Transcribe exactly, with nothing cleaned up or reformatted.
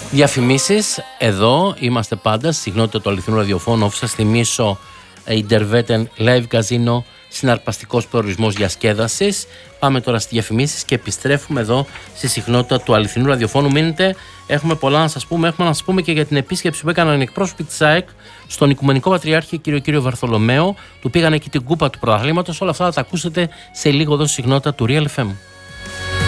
Διαφημίσεις, εδώ είμαστε πάντα στη συχνότητα του αληθινού ραδιοφώνου. Αφού σας θυμίσω, Interveten Live Casino, συναρπαστικός προορισμός διασκέδασης. Πάμε τώρα στις διαφημίσεις και επιστρέφουμε εδώ στη συχνότητα του αληθινού ραδιοφώνου. Μείνετε, έχουμε πολλά να σας πούμε. Έχουμε να σας πούμε και για την επίσκεψη που έκαναν οι εκπρόσωποι της ΑΕΚ στον Οικουμενικό Πατριάρχη κύριο κύριο Βαρθολομαίο. Του πήγαν εκεί την κούπα του πρωταθλήματος. Όλα αυτά θα τα ακούσετε σε λίγο εδώ στη συχνότητα του Real εφ εμ.